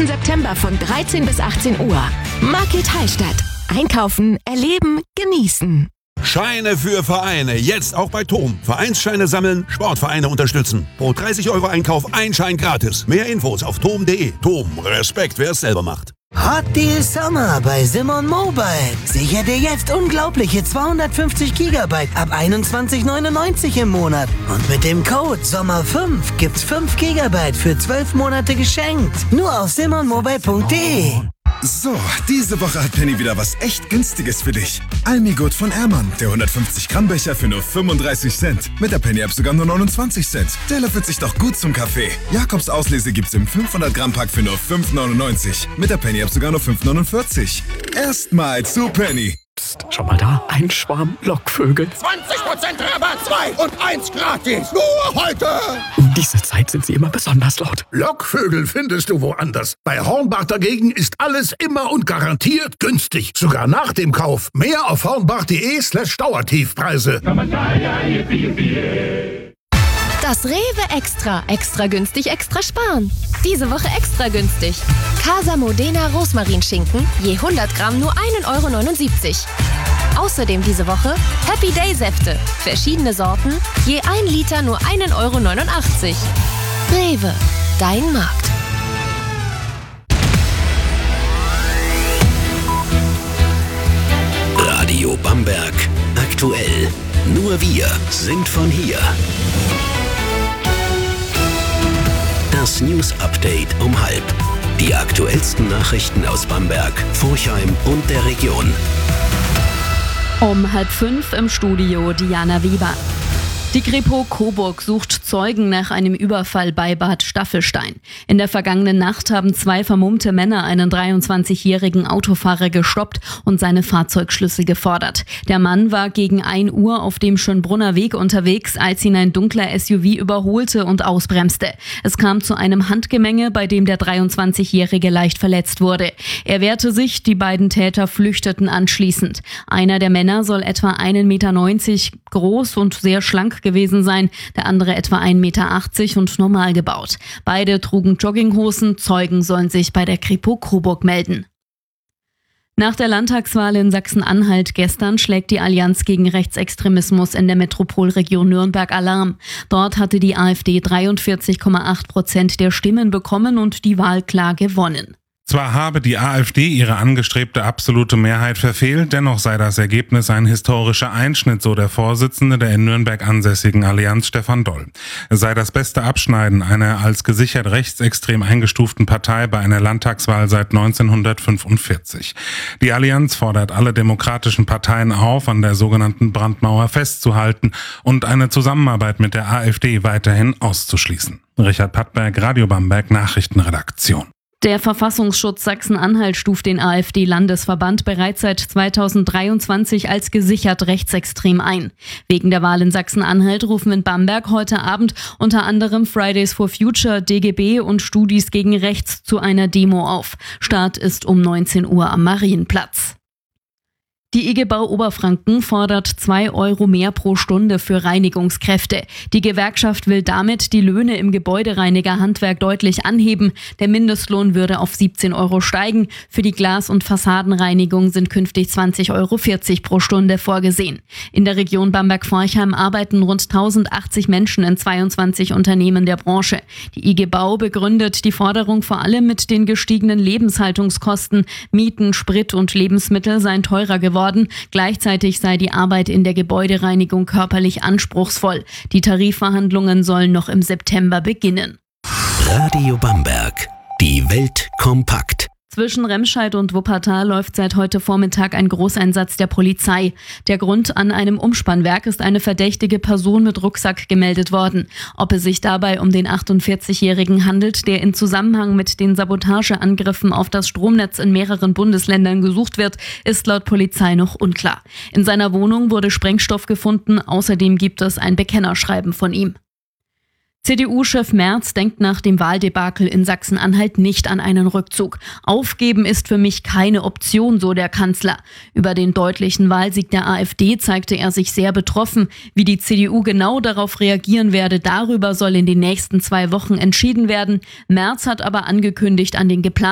6. September von 13 bis 18 Uhr. Market Hallstatt. Einkaufen, erleben, genießen. Scheine für Vereine, jetzt auch bei TOM. Vereinsscheine sammeln, Sportvereine unterstützen. Pro 30 € Einkauf ein Schein gratis. Mehr Infos auf tom.de. TOM, Respekt, wer es selber macht. Hot Deal Summer bei Simon Mobile. Sichere dir jetzt unglaubliche 250 GB ab 21,99 im Monat. Und mit dem Code SOMMER5 gibt's 5 GB für 12 Monate geschenkt. Nur auf simonmobile.de. So, diese Woche hat Penny wieder was echt Günstiges für dich. Almigut von Ehrmann, der 150-Gramm-Becher für nur 35 Cent. Mit der Penny-App sogar nur 29 Cent. Der löffelt sich doch gut zum Kaffee. Jakobs Auslese gibt's im 500-Gramm-Pack für nur 5,99. Mit der Penny-App sogar nur 5,49. Erstmal zu Penny. Psst, schau mal da, ein Schwarm Lockvögel. 20% Rabatt, 2 und 1 gratis. Nur heute. Um diese Zeit sind sie immer besonders laut. Lockvögel findest du woanders. Bei Hornbach dagegen ist alles immer und garantiert günstig. Sogar nach dem Kauf. Mehr auf hornbach.de/Dauertiefpreise. Das Rewe Extra günstig, extra sparen. Diese Woche extra günstig. Casa Modena Rosmarinschinken, je 100 Gramm nur 1,79 €. Außerdem diese Woche Happy Day Säfte, verschiedene Sorten, je 1 Liter nur 1,89 €. Rewe, dein Markt. Radio Bamberg, aktuell. Nur wir sind von hier. Das News Update um 12:30. Die aktuellsten Nachrichten aus Bamberg, Forchheim und der Region. Um 4:30 im Studio Diana Weber. Die Kripo Coburg sucht Zeugen nach einem Überfall bei Bad Staffelstein. In der vergangenen Nacht haben 2 vermummte Männer einen 23-jährigen Autofahrer gestoppt und seine Fahrzeugschlüssel gefordert. Der Mann war gegen 1 Uhr auf dem Schönbrunner Weg unterwegs, als ihn ein dunkler SUV überholte und ausbremste. Es kam zu einem Handgemenge, bei dem der 23-jährige leicht verletzt wurde. Er wehrte sich, die beiden Täter flüchteten anschließend. Einer der Männer soll etwa 1,90 Meter groß und sehr schlank gewesen sein, der andere etwa 1,80 Meter und normal gebaut. Beide trugen Jogginghosen, Zeugen sollen sich bei der Kripo Coburg melden. Nach der Landtagswahl in Sachsen-Anhalt gestern schlägt die Allianz gegen Rechtsextremismus in der Metropolregion Nürnberg Alarm. Dort hatte die AfD 43,8% der Stimmen bekommen und die Wahl klar gewonnen. Zwar habe die AfD ihre angestrebte absolute Mehrheit verfehlt, dennoch sei das Ergebnis ein historischer Einschnitt, so der Vorsitzende der in Nürnberg ansässigen Allianz Stefan Doll. Es sei das beste Abschneiden einer als gesichert rechtsextrem eingestuften Partei bei einer Landtagswahl seit 1945. Die Allianz fordert alle demokratischen Parteien auf, an der sogenannten Brandmauer festzuhalten und eine Zusammenarbeit mit der AfD weiterhin auszuschließen. Richard Pattberg, Radio Bamberg, Nachrichtenredaktion. Der Verfassungsschutz Sachsen-Anhalt stuft den AfD-Landesverband bereits seit 2023 als gesichert rechtsextrem ein. Wegen der Wahl in Sachsen-Anhalt rufen in Bamberg heute Abend unter anderem Fridays for Future, DGB und Studis gegen Rechts zu einer Demo auf. Start ist um 19 Uhr am Marienplatz. Die IG Bau Oberfranken fordert 2 € mehr pro Stunde für Reinigungskräfte. Die Gewerkschaft will damit die Löhne im Gebäudereinigerhandwerk deutlich anheben. Der Mindestlohn würde auf 17 € steigen. Für die Glas- und Fassadenreinigung sind künftig 20,40 € pro Stunde vorgesehen. In der Region Bamberg-Forchheim arbeiten rund 1080 Menschen in 22 Unternehmen der Branche. Die IG Bau begründet die Forderung vor allem mit den gestiegenen Lebenshaltungskosten. Mieten, Sprit und Lebensmittel seien teurer geworden. Gleichzeitig sei die Arbeit in der Gebäudereinigung körperlich anspruchsvoll. Die Tarifverhandlungen sollen noch im September beginnen. Radio Bamberg. Die Welt kompakt. Zwischen Remscheid und Wuppertal läuft seit heute Vormittag ein Großeinsatz der Polizei. Der Grund: an einem Umspannwerk ist eine verdächtige Person mit Rucksack gemeldet worden. Ob es sich dabei um den 48-Jährigen handelt, der in Zusammenhang mit den Sabotageangriffen auf das Stromnetz in mehreren Bundesländern gesucht wird, ist laut Polizei noch unklar. In seiner Wohnung wurde Sprengstoff gefunden, außerdem gibt es ein Bekennerschreiben von ihm. CDU-Chef Merz denkt nach dem Wahldebakel in Sachsen-Anhalt nicht an einen Rückzug. Aufgeben ist für mich keine Option, so der Kanzler. Über den deutlichen Wahlsieg der AfD zeigte er sich sehr betroffen. Wie die CDU genau darauf reagieren werde, darüber soll in den nächsten 2 Wochen entschieden werden. Merz hat aber angekündigt, an den geplanten